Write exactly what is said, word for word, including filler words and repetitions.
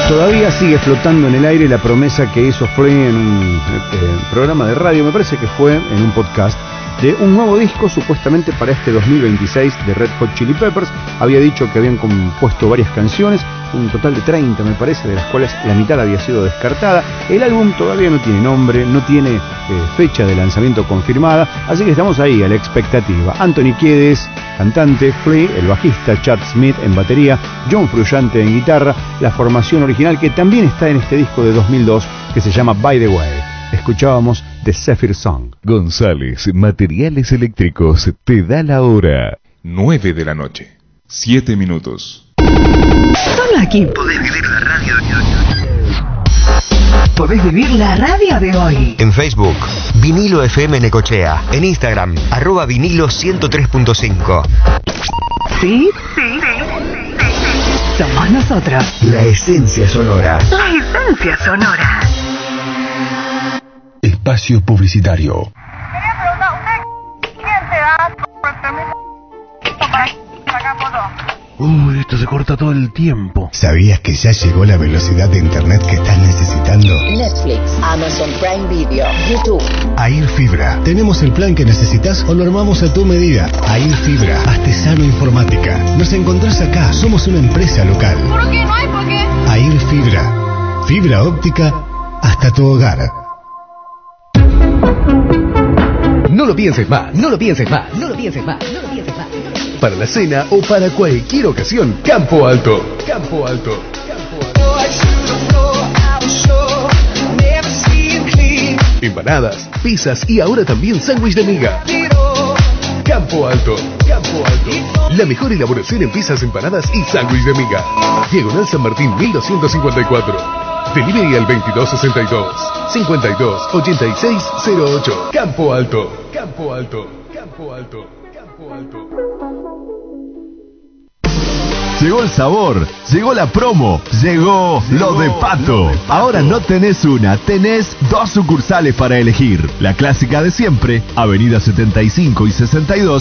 Todavía sigue flotando en el aire la promesa que hizo Flea en un eh, programa de radio, me parece que fue en un podcast, de un nuevo disco supuestamente para este dos mil veintiséis de Red Hot Chili Peppers. Había dicho que habían compuesto varias canciones, un total de treinta me parece, de las cuales la mitad había sido descartada. El álbum todavía no tiene nombre, no tiene eh, fecha de lanzamiento confirmada, así que estamos ahí a la expectativa. Anthony Kiedis, cantante, Flea, el bajista, Chad Smith en batería, John Frusciante en guitarra, la formación original que también está en este disco de dos mil dos que se llama By the Way. Escuchábamos The Zephyr Song. González Materiales Eléctricos te da la hora. nueve de la noche. siete minutos. Solo aquí podés vivir la radio de hoy. Podés vivir la radio de hoy. En Facebook, Vinilo F M Necochea. En Instagram, arroba vinilo ciento tres punto cinco. ¿Sí? Sí, sí, sí, sí. Somos nosotros. La esencia sonora. La esencia sonora. Espacio publicitario. Quería preguntar, ¿usted quién te da por permiso para sacar fotos? Uy, esto se corta todo el tiempo. ¿Sabías que ya llegó la velocidad de internet que estás necesitando? Netflix, Amazon Prime Video, YouTube. Air Fibra. Tenemos el plan que necesitas o lo armamos a tu medida. Air Fibra, Artesano Informática. Nos encontrás acá. Somos una empresa local. ¿Por qué no hay por qué? Air Fibra. Fibra óptica hasta tu hogar. No lo pienses más, no lo pienses más, no lo pienses más, no lo pienses más. Para la cena o para cualquier ocasión, Campo Alto. Campo Alto. Campo Alto. Empanadas, pizzas y ahora también sándwich de miga. Campo Alto. Campo Alto. La mejor elaboración en pizzas, empanadas y sándwich de miga. Diagonal San Martín mil doscientos cincuenta y cuatro. Delivery al veintidós sesenta y dos, cincuenta y dos, ochenta y seis cero ocho. Campo Alto. Campo Alto. Campo Alto. Campo Alto. Llegó el sabor, llegó la promo, llegó, llegó lo de Pato. Lo de Pato. Ahora no tenés una, tenés dos sucursales para elegir. La clásica de siempre, Avenida setenta y cinco y sesenta y dos.